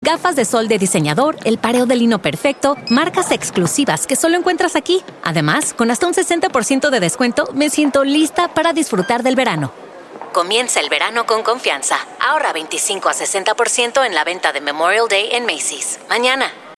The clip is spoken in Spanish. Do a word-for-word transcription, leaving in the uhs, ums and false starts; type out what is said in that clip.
Gafas de sol de diseñador, el pareo de lino perfecto, marcas exclusivas que solo encuentras aquí. Además, con hasta un sesenta por ciento de descuento, me siento lista para disfrutar del verano. Comienza el verano con confianza. Ahorra veinticinco a sesenta por ciento en la venta de Memorial Day en Macy's. Mañana.